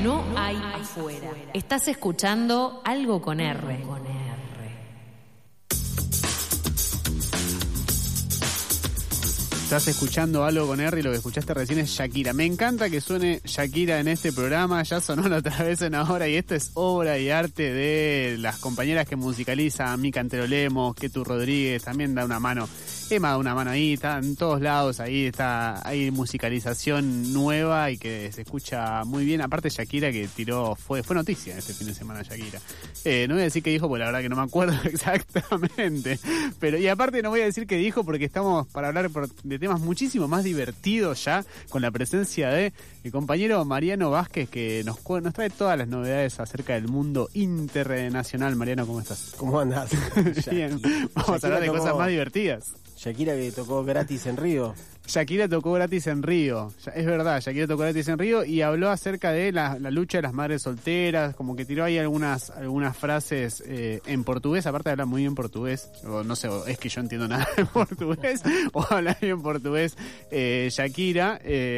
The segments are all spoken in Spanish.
no hay afuera. Estás escuchando Algo con R. Estás escuchando Algo con R y lo que escuchaste recién es Shakira. Me encanta que suene Shakira en este programa, ya sonó la otra vez en ahora y esto es obra y arte de las compañeras que musicalizan, Mica Antero Lemos, Ketu Rodríguez, también da una mano, Emma da una mano ahí, está en todos lados, hay musicalización nueva y que se escucha muy bien. Aparte Shakira que fue noticia este fin de semana Shakira. No voy a decir qué dijo porque la verdad que no me acuerdo exactamente, pero y aparte no voy a decir qué dijo porque estamos para hablar de temas muchísimo más divertidos ya, con la presencia de mi compañero Mariano Vázquez, que nos trae todas las novedades acerca del mundo internacional. Mariano, ¿cómo estás? ¿Cómo andás? Bien, vamos a hablar de cosas más divertidas. Shakira que tocó gratis en Río. Shakira tocó gratis en Río, es verdad, Shakira tocó gratis en Río y habló acerca de la lucha de las madres solteras, como que tiró ahí algunas frases en portugués, aparte de hablar muy bien portugués, o no sé, es que yo entiendo nada de portugués, o habla bien portugués Shakira,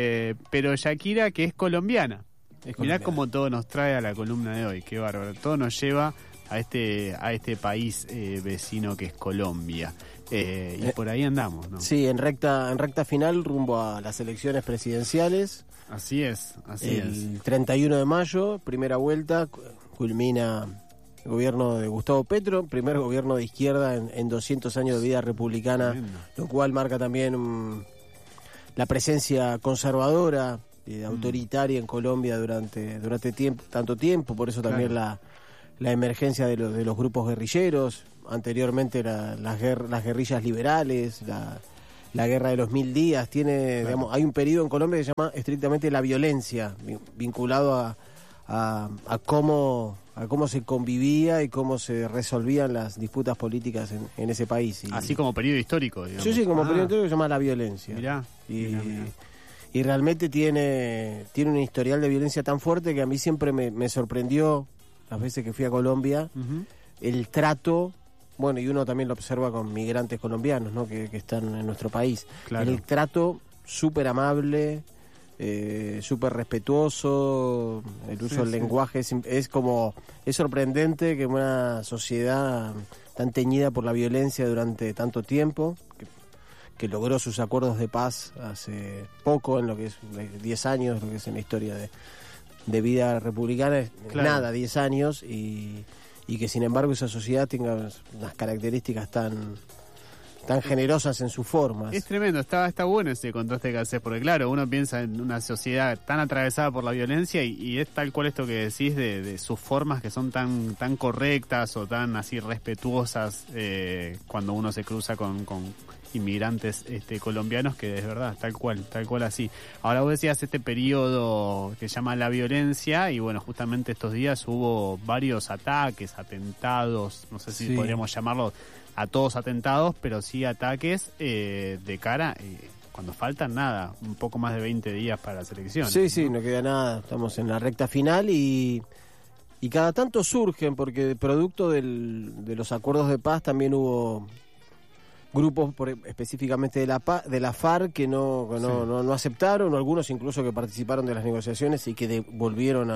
pero Shakira que es colombiana. Mirá cómo todo nos trae a la columna de hoy, qué bárbaro, todo nos lleva a este país vecino que es Colombia. Y por ahí andamos, ¿no? Sí, en recta final rumbo a las elecciones presidenciales. Así es. El 31 de mayo, primera vuelta, culmina el gobierno de Gustavo Petro, primer gobierno de izquierda en 200 años de vida republicana, tremendo. Lo cual marca también la presencia conservadora, autoritaria en Colombia durante tanto tiempo, por eso también claro. La emergencia de los grupos guerrilleros, anteriormente las guerrillas liberales, la guerra de los 1000 días, claro. Digamos, hay un periodo en Colombia que se llama estrictamente la violencia, vinculado a cómo se convivía y cómo se resolvían las disputas políticas en ese país. Así como periodo histórico, digamos. Sí, como periodo histórico se llama la violencia. Mirá. Y realmente tiene un historial de violencia tan fuerte que a mí siempre me sorprendió las veces que fui a Colombia, el trato, bueno, y uno también lo observa con migrantes colombianos, ¿no? que están en nuestro país. Claro. El trato súper amable, súper respetuoso, el uso del lenguaje es sorprendente que una sociedad tan teñida por la violencia durante tanto tiempo, que logró sus acuerdos de paz hace poco, en lo que es 10 años, lo que es en la historia de vida republicana, claro. Nada, 10 años, y que sin embargo esa sociedad tenga unas características tan generosas en sus formas. Es tremendo, está bueno ese contraste que haces, porque claro, uno piensa en una sociedad tan atravesada por la violencia y es tal cual esto que decís de sus formas que son tan correctas o tan así respetuosas cuando uno se cruza con inmigrantes colombianos, que es verdad, tal cual así. Ahora vos decías este periodo que se llama la violencia y bueno, justamente estos días hubo varios ataques, atentados, no sé si podríamos llamarlo a todos atentados, pero sí ataques de cara, cuando faltan nada, un poco más de 20 días para las elecciones. Sí, no queda nada, estamos en la recta final y cada tanto surgen, porque producto de los acuerdos de paz también hubo grupos específicamente de la FARC que no aceptaron, o algunos incluso que participaron de las negociaciones y que volvieron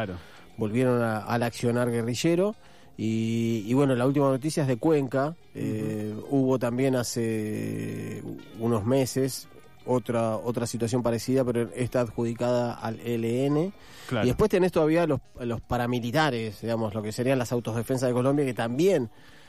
al accionar guerrillero. Y bueno, la última noticia es de Cuenca. Hubo también hace unos meses otra situación parecida, pero está adjudicada al ELN. Claro. Y después tenés todavía los paramilitares, digamos, lo que serían las autodefensas de Colombia, que también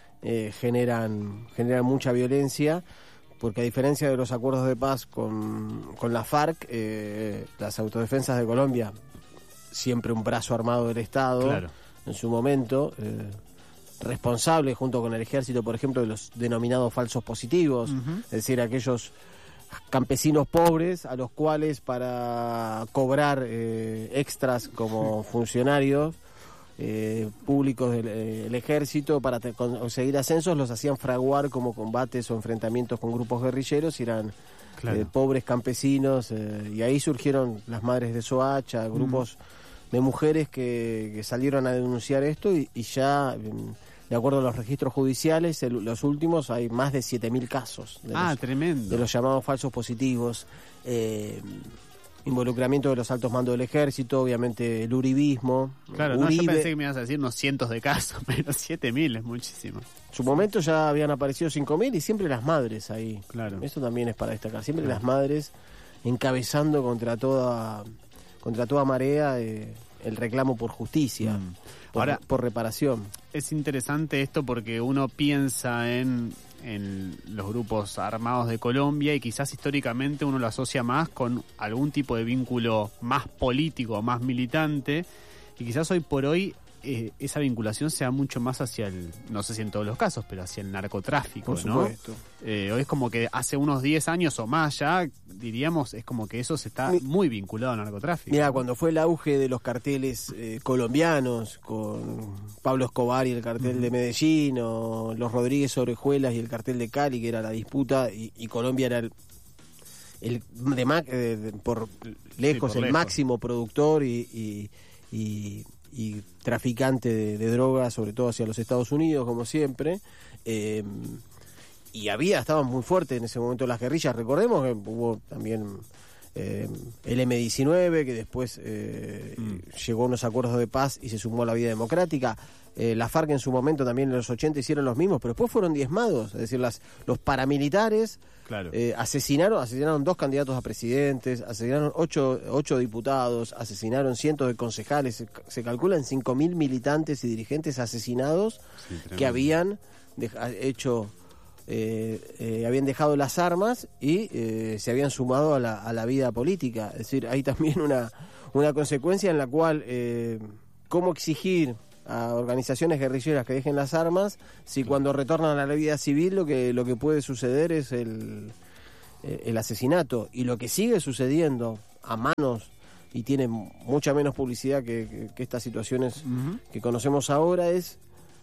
generan mucha violencia, porque a diferencia de los acuerdos de paz con la FARC, las autodefensas de Colombia, siempre un brazo armado del Estado, claro. En su momento, responsable junto con el ejército, por ejemplo, de los denominados falsos positivos, es decir, aquellos campesinos pobres a los cuales para cobrar extras como funcionarios públicos del ejército, para conseguir ascensos, los hacían fraguar como combates o enfrentamientos con grupos guerrilleros y eran claro. Pobres campesinos, y ahí surgieron las madres de Soacha, grupos de mujeres que salieron a denunciar esto y ya, de acuerdo a los registros judiciales, los últimos, hay más de 7.000 casos tremendo. De los llamados falsos positivos. involucramiento de los altos mandos del ejército, obviamente el uribismo. Claro, Uribe. no, yo pensé que me ibas a decir unos cientos de casos, pero 7.000 es muchísimo. En su momento ya habían aparecido 5.000 y siempre las madres ahí. Claro. Eso también es para destacar. Siempre las madres encabezando contra toda marea el reclamo por justicia, Ahora, por reparación. Es interesante esto porque uno piensa en los grupos armados de Colombia y quizás históricamente uno lo asocia más con algún tipo de vínculo más político, más militante, y quizás hoy por hoy esa vinculación sea mucho más hacia no sé si en todos los casos, pero hacia el narcotráfico, Por ¿no? supuesto. Hoy es como que hace unos 10 años o más ya, diríamos, es como que eso se está muy vinculado al narcotráfico. Mira, cuando fue el auge de los carteles colombianos, con Pablo Escobar y el cartel de Medellín, o los Rodríguez Orejuelas y el cartel de Cali, que era la disputa, y Colombia era por lejos el máximo productor y traficante de drogas, sobre todo hacia los Estados Unidos, como siempre. Y estaban muy fuertes en ese momento las guerrillas. Recordemos que hubo también el M-19, que después llegó a unos acuerdos de paz y se sumó a la vida democrática. La FARC en su momento también en los 80 hicieron los mismos, pero después fueron diezmados. Es decir, los paramilitares Claro. asesinaron 2 candidatos a presidentes, asesinaron 8 diputados, asesinaron cientos de concejales. Se calculan 5.000 militantes y dirigentes asesinados que habían habían dejado las armas y se habían sumado a la vida política. Es decir, hay también una consecuencia en la cual cómo exigir a organizaciones guerrilleras que dejen las armas si cuando retornan a la vida civil lo que puede suceder es el asesinato. Y lo que sigue sucediendo a manos y tiene mucha menos publicidad que estas situaciones que conocemos ahora es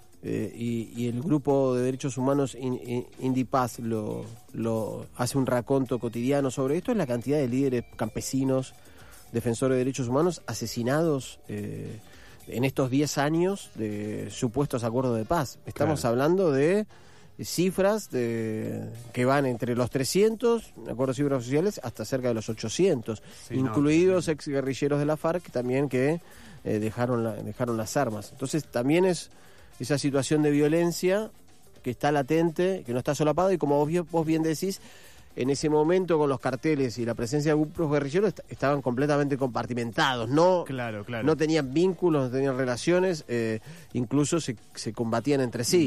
y el grupo de derechos humanos Indipaz lo hace un raconto cotidiano sobre esto, es la cantidad de líderes campesinos, defensores de derechos humanos asesinados en estos 10 años de supuestos acuerdos de paz. Estamos hablando de cifras que van entre los 300, acuerdos cifras oficiales, hasta cerca de los 800, incluidos ex guerrilleros de la FARC también que dejaron las armas. Entonces también es esa situación de violencia que está latente, que no está solapada, y como vos bien decís, en ese momento con los carteles y la presencia de grupos guerrilleros estaban completamente compartimentados, no tenían vínculos, no tenían relaciones, incluso se combatían entre sí.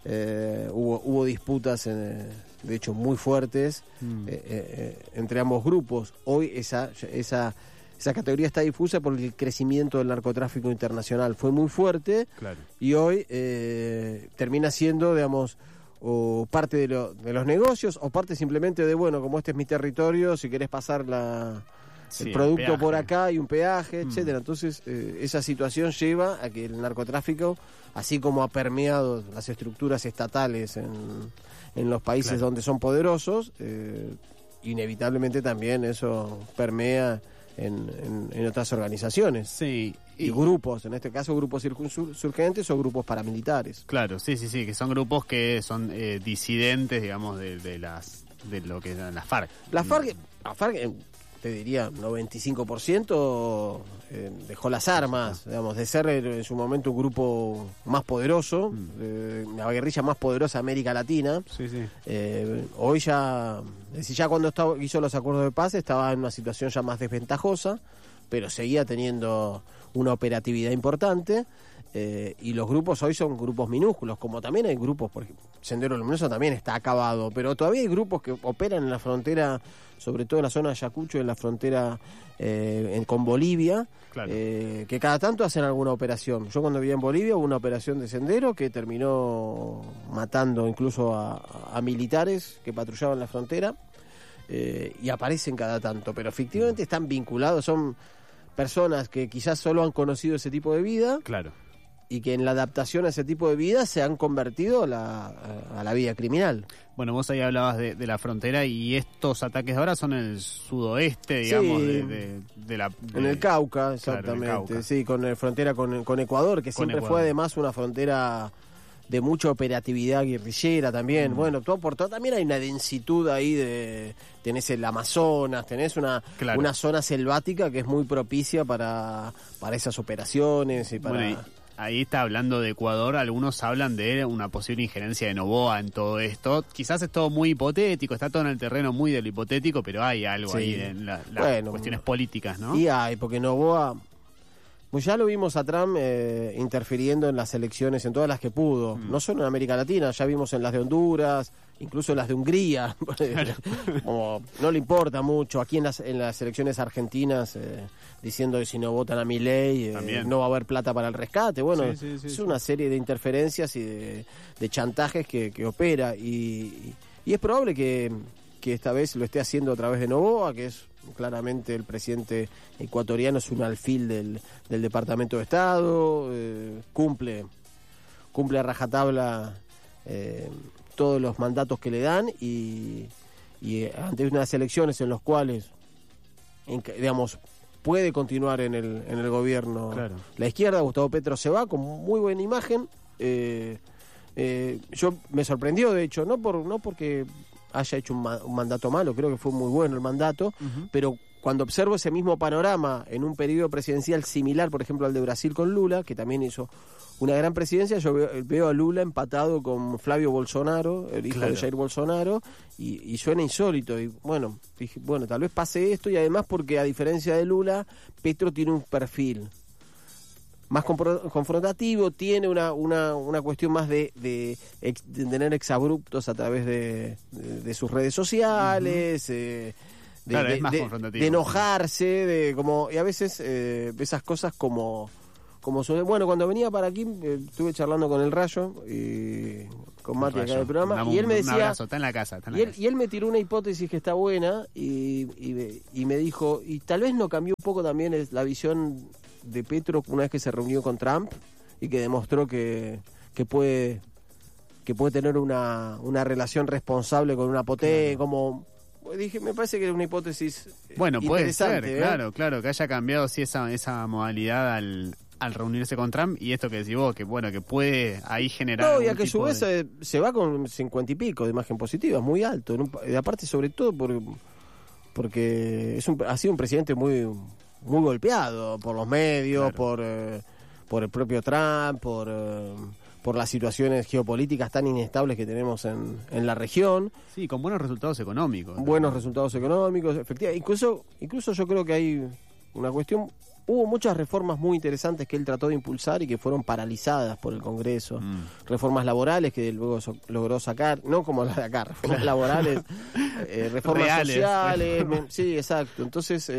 Hubo disputas, de hecho muy fuertes, entre ambos grupos. Hoy esa categoría está difusa por el crecimiento del narcotráfico internacional. Fue muy fuerte y hoy termina siendo, digamos, o parte de los negocios o parte simplemente de, bueno, como este es mi territorio, si querés pasar el producto por acá hay un peaje, etcétera. Entonces esa situación lleva a que el narcotráfico, así como ha permeado las estructuras estatales en los países donde son poderosos, inevitablemente también eso permea en otras organizaciones. Sí. Y grupos, en este caso grupos insurgentes o grupos paramilitares. Claro, sí, que son grupos que son disidentes, digamos, de lo que eran las FARC. La FARC, te diría, 95% dejó las armas, digamos, de ser en su momento un grupo más poderoso, la guerrilla más poderosa de América Latina. Hoy ya cuando hizo los acuerdos de paz estaba en una situación ya más desventajosa, pero seguía teniendo una operatividad importante, y los grupos hoy son grupos minúsculos, como también hay grupos, por ejemplo, Sendero Luminoso también está acabado, pero todavía hay grupos que operan en la frontera, sobre todo en la zona de Ayacucho, en la frontera con Bolivia, que cada tanto hacen alguna operación. Yo cuando vivía en Bolivia hubo una operación de Sendero que terminó matando incluso a militares que patrullaban la frontera, y aparecen cada tanto, pero efectivamente están vinculados, son personas que quizás solo han conocido ese tipo de vida, y que en la adaptación a ese tipo de vida se han convertido a la vida criminal. Bueno, vos ahí hablabas de la frontera, y estos ataques ahora son en el sudoeste, digamos, en el Cauca, exactamente, en el Cauca. Sí, con la frontera con Ecuador, que siempre fue además una frontera de mucha operatividad guerrillera también. Bueno, todo por todo también hay una densitud ahí tenés el Amazonas, tenés una zona selvática que es muy propicia para esas operaciones y para... Bueno, ahí está hablando de Ecuador, algunos hablan de una posible injerencia de Noboa en todo esto. Quizás es todo muy hipotético, está todo en el terreno muy de lo hipotético, pero hay algo ahí en las cuestiones políticas, ¿no? Y hay, porque Noboa... Pues ya lo vimos a Trump interfiriendo en las elecciones, en todas las que pudo, no solo en América Latina, ya vimos en las de Honduras, incluso en las de Hungría, como no le importa mucho, aquí en las elecciones argentinas, diciendo que si no votan a Milei no va a haber plata para el rescate, bueno, es una serie de interferencias y de chantajes que opera, y es probable que esta vez lo esté haciendo a través de Noboa, que es claramente el presidente ecuatoriano, es un alfil del Departamento de Estado, cumple a rajatabla todos los mandatos que le dan y ante unas elecciones en las cuales, digamos, puede continuar en el gobierno la izquierda. Gustavo Petro se va con muy buena imagen. Yo me sorprendió, de hecho, no porque haya hecho un mandato malo, creo que fue muy bueno el mandato, pero cuando observo ese mismo panorama en un periodo presidencial similar, por ejemplo al de Brasil con Lula, que también hizo una gran presidencia, yo veo a Lula empatado con Flavio Bolsonaro, el hijo de Jair Bolsonaro, y suena insólito, y bueno, dije, tal vez pase esto, y además porque a diferencia de Lula, Petro tiene un perfil más confrontativo, tiene una cuestión más de tener exabruptos a través de sus redes sociales, es más confrontativo, de enojarse, y a veces esas cosas como bueno, cuando venía para aquí estuve charlando con el Rayo y con Mati acá del programa, y él me decía, un abrazo, está en la casa, y él me tiró una hipótesis que está buena y me dijo, y tal vez no cambió un poco también la visión de Petro una vez que se reunió con Trump y que demostró que puede tener una relación responsable con una potencia, como dije, me parece que es una hipótesis puede ser, ¿eh? claro, que haya cambiado esa modalidad al reunirse con Trump, y esto que decís vos, que puede ahí generar... No, y a que a su vez se va con 50 y pico de imagen positiva, es muy alto, y aparte sobre todo porque ha sido un presidente muy golpeado por los medios, por el propio Trump, por las situaciones geopolíticas tan inestables que tenemos en la región. Sí, con buenos resultados económicos. Efectivamente. Incluso yo creo que hay una cuestión... Hubo muchas reformas muy interesantes que él trató de impulsar y que fueron paralizadas por el Congreso. Reformas laborales que luego logró sacar, no como las de acá, reformas laborales, reformas reales, sociales. Sí, exacto. Entonces...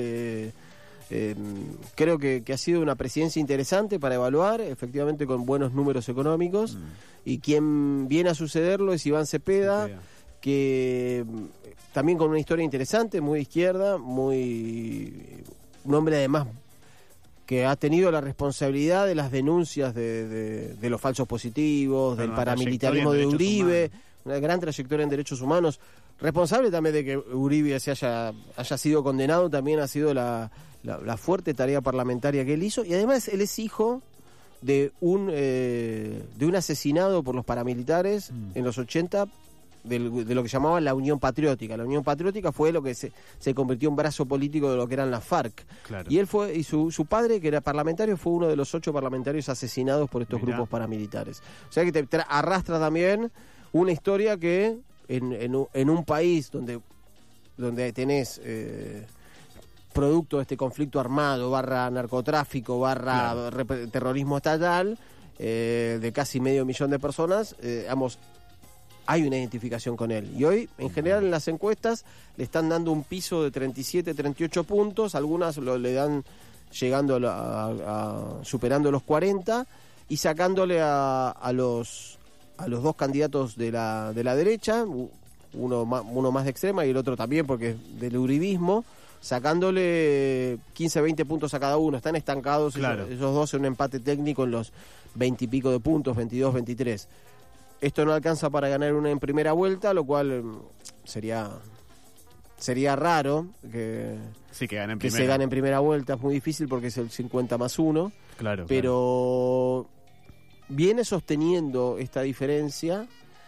creo que ha sido una presidencia interesante para evaluar, efectivamente con buenos números económicos, y quien viene a sucederlo es Iván Cepeda, que también con una historia interesante, muy de izquierda, un hombre además que ha tenido la responsabilidad de las denuncias de los falsos positivos, del paramilitarismo de Uribe, una gran trayectoria en derechos humanos, responsable también de que Uribe haya sido condenado, también ha sido la fuerte tarea parlamentaria que él hizo, y además él es hijo de un asesinado por los paramilitares en los 80 de lo que llamaban la Unión Patriótica. La Unión Patriótica fue lo que se convirtió en brazo político de lo que eran las FARC. Claro. Y él su padre, que era parlamentario, fue uno de los 8 parlamentarios asesinados por estos grupos paramilitares. O sea que te arrastra también una historia que en un país donde tenés producto de este conflicto armado, /narcotráfico, terrorismo estatal, de casi 500.000 de personas, hay una identificación con él. Y hoy, en general, en las encuestas le están dando un piso de 37, 38 puntos, algunas le dan llegando superando los 40, y sacándole a los dos candidatos de la derecha, uno más de extrema y el otro también porque es del uribismo, sacándole 15, 20 puntos a cada uno. Están estancados esos dos en un empate técnico en los 20 y pico de puntos, 22, 23. Esto no alcanza para ganar una en primera vuelta, lo cual sería raro que se gane en primera vuelta. Es muy difícil porque es el 50+1. Claro. Pero viene sosteniendo esta diferencia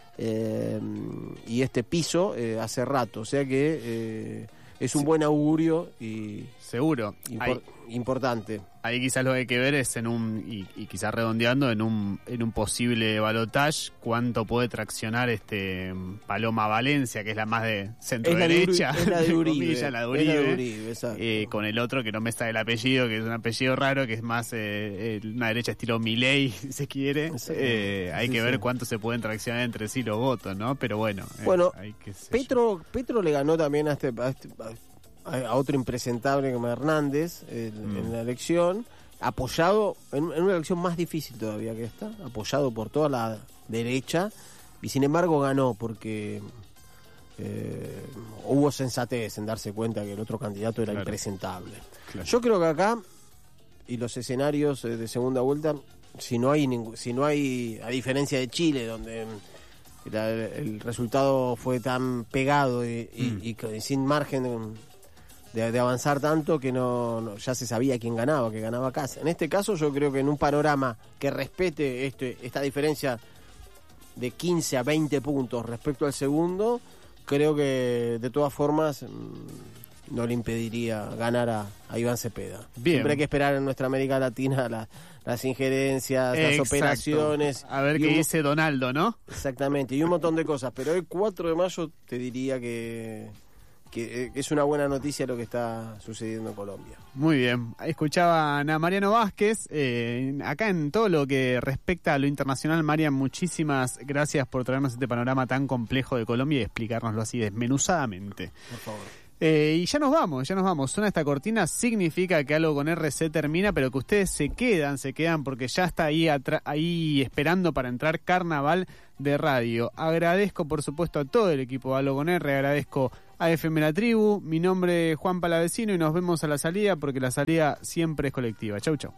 y este piso hace rato, o sea que es un buen augurio y seguro importante. Ahí quizás lo que hay que ver es y quizás redondeando en un posible balotage, cuánto puede traccionar Paloma Valencia, que es la más de centro derecha, es la de Uribe, la de Uribe, exacto. Con el otro que no me está el apellido, que es un apellido raro, que es más una derecha estilo Milei, si se quiere. Hay que ver cuánto se pueden traccionar entre sí los votos, ¿no? Pero bueno, hay que Petro le ganó también a otro impresentable como Hernández en la elección, apoyado en una elección más difícil todavía que esta, apoyado por toda la derecha, y sin embargo ganó porque hubo sensatez en darse cuenta que el otro candidato era impresentable. Claro. Yo creo que acá, y los escenarios de segunda vuelta, si no hay, a diferencia de Chile, donde el resultado fue tan pegado y sin margen de avanzar tanto que no ya se sabía quién ganaba, que ganaba Kast. En este caso yo creo que en un panorama que respete esta diferencia de 15 a 20 puntos respecto al segundo, creo que de todas formas no le impediría ganar a Iván Cepeda. Bien. Siempre hay que esperar en nuestra América Latina las injerencias, las operaciones. A ver qué dice Donaldo, ¿no? Exactamente, y un montón de cosas. Pero el 4 de mayo te diría que es una buena noticia lo que está sucediendo en Colombia. Muy bien. Escuchaban a Mariano Vázquez. Acá en todo lo que respecta a lo internacional, Marian, muchísimas gracias por traernos este panorama tan complejo de Colombia y explicárnoslo así desmenuzadamente. Por favor. Y ya nos vamos. Suena esta cortina, significa que Algo con R se termina, pero que ustedes se quedan porque ya está ahí esperando para entrar Carnaval de Radio. Agradezco, por supuesto, a todo el equipo de Algo con R, agradezco a FM La Tribu, mi nombre es Juan Palavecino y nos vemos a la salida porque la salida siempre es colectiva. Chau, chau.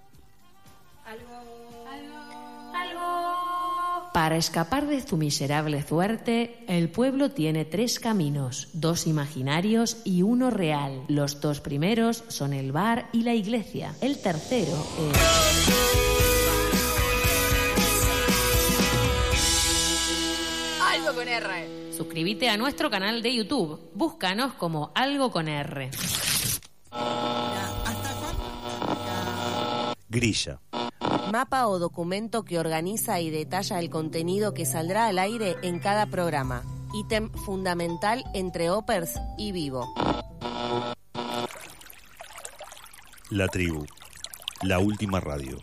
Para escapar de tu miserable suerte, el pueblo tiene 3 caminos, 2 imaginarios y 1 real. Los 2 primeros son el bar y la iglesia. El tercero es... Algo con R. Suscríbete a nuestro canal de YouTube. Búscanos como Algo con R. Grilla. Mapa o documento que organiza y detalla el contenido que saldrá al aire en cada programa. Ítem fundamental entre Opers y Vivo. La Tribu. La última radio.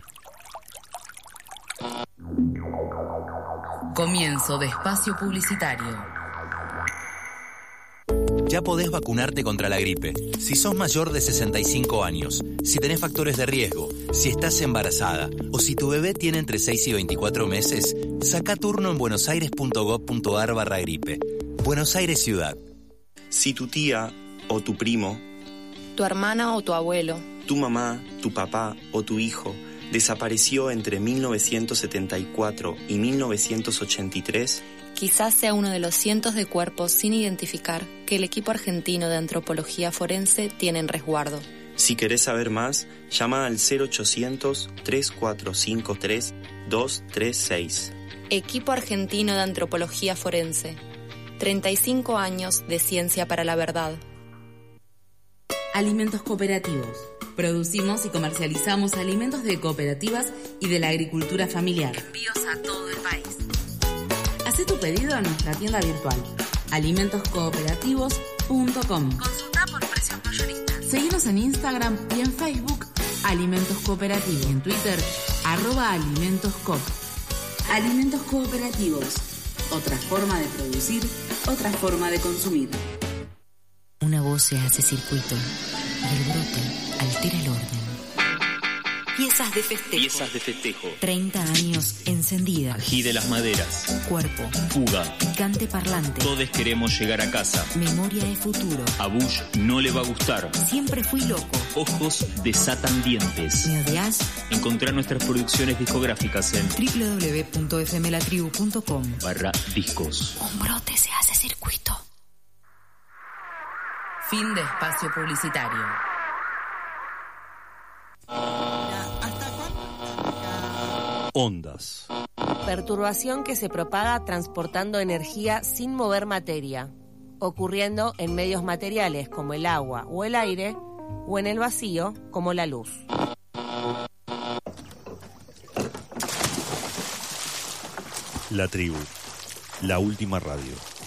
Comienzo de espacio publicitario. Ya podés vacunarte contra la gripe. Si sos mayor de 65 años, si tenés factores de riesgo, si estás embarazada o si tu bebé tiene entre 6 y 24 meses, saca turno en buenosaires.gov.ar/gripe. Buenos Aires Ciudad. Si tu tía o tu primo, tu hermana o tu abuelo, tu mamá, tu papá o tu hijo desapareció entre 1974 y 1983, quizás sea uno de los cientos de cuerpos sin identificar que el equipo argentino de antropología forense tiene en resguardo. Si querés saber más, llama al 0800-3453-236. Equipo argentino de antropología forense. 35 años de ciencia para la verdad. Alimentos cooperativos. Producimos y comercializamos alimentos de cooperativas y de la agricultura familiar. Envíos a todo el país. Haz tu pedido en nuestra tienda virtual, alimentoscooperativos.com. Consulta por precios mayoristas. Seguinos en Instagram y en Facebook, Alimentos Cooperativos. Y en Twitter, @alimentoscoop. Alimentos Cooperativos. Otra forma de producir, otra forma de consumir. Una voz se hace circuito y el brote altera el orden. Piezas de festejo. 30 años encendida. Ají de las maderas. Cuerpo. Fuga. Picante parlante. Todos queremos llegar a casa. Memoria de futuro. A Bush no le va a gustar. Siempre fui loco. Ojos desatan dientes. ¿Me odias? Encontrá nuestras producciones discográficas en www.fmlatribu.com/discos. Un brote se hace circuito. Fin de espacio publicitario. Ondas. Perturbación que se propaga transportando energía sin mover materia, ocurriendo en medios materiales como el agua o el aire, o en el vacío como la luz. La tribu, la última radio.